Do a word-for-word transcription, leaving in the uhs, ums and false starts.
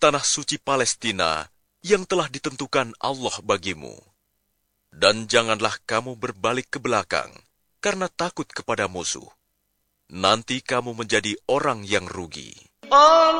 tanah suci Palestina yang telah ditentukan Allah bagimu. Dan janganlah kamu berbalik ke belakang karena takut kepada musuh. Nanti kamu menjadi orang yang rugi.